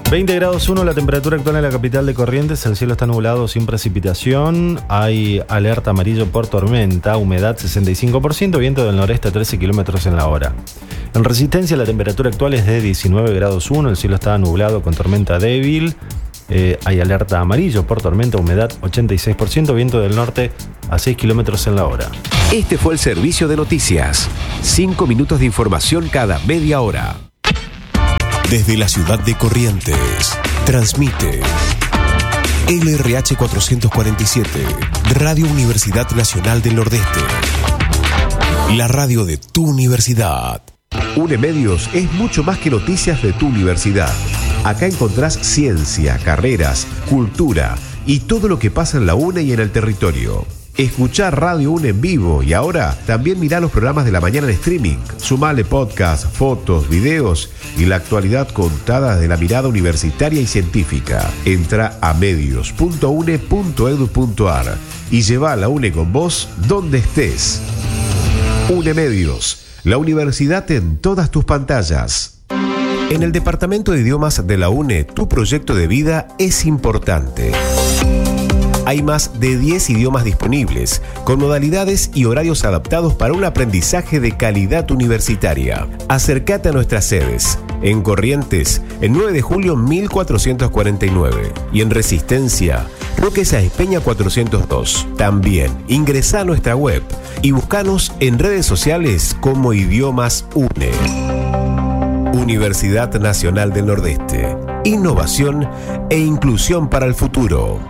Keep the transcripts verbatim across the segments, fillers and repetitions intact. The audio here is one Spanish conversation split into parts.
veinte grados uno la temperatura actual en la capital de Corrientes. El cielo está nublado sin precipitación. Hay alerta amarillo por tormenta. Humedad sesenta y cinco por ciento. Viento del noreste a trece kilómetros en la hora. En Resistencia la temperatura actual es de diecinueve grados uno. El cielo está nublado con tormenta débil. Eh, hay alerta amarillo por tormenta. Humedad ochenta y seis por ciento. Viento del norte a seis kilómetros en la hora. Este fue el servicio de noticias. Cinco minutos de información cada media hora. Desde la ciudad de Corrientes, transmite L R H cuatrocientos cuarenta y siete, Radio Universidad Nacional del Nordeste. La radio de tu universidad. UNEMedios es mucho más que noticias de tu universidad. Acá encontrás ciencia, carreras, cultura y todo lo que pasa en la UNE y en el territorio. Escuchá Radio UNE en vivo y ahora también mirá los programas de la mañana en streaming. Sumale podcast, fotos, videos y la actualidad contada desde la mirada universitaria y científica. Entra a medios punto une punto edu punto ar y lleva a la UNE con vos donde estés. UNEMedios, la universidad en todas tus pantallas. En el Departamento de Idiomas de la UNE, tu proyecto de vida es importante. Hay más de diez idiomas disponibles, con modalidades y horarios adaptados para un aprendizaje de calidad universitaria. Acércate a nuestras sedes. En Corrientes, el nueve de julio mil cuatrocientos cuarenta y nueve. Y en Resistencia, Roque Sáenz Peña cuatrocientos dos. También ingresá a nuestra web y buscanos en redes sociales como Idiomas UNE. Universidad Nacional del Nordeste. Innovación e inclusión para el futuro.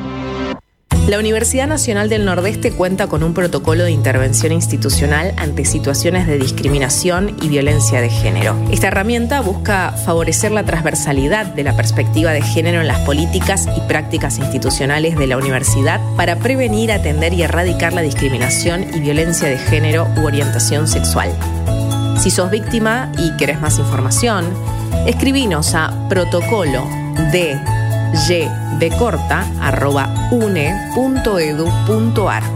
La Universidad Nacional del Nordeste cuenta con un protocolo de intervención institucional ante situaciones de discriminación y violencia de género. Esta herramienta busca favorecer la transversalidad de la perspectiva de género en las políticas y prácticas institucionales de la universidad para prevenir, atender y erradicar la discriminación y violencia de género u orientación sexual. Si sos víctima y querés más información, escribinos a protocolo de y de corta arroba une punto edu punto ar.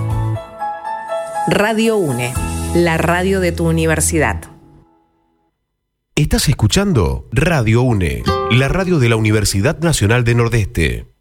Radio UNE, la radio de tu universidad. Estás escuchando Radio UNE, la radio de la Universidad Nacional del Nordeste.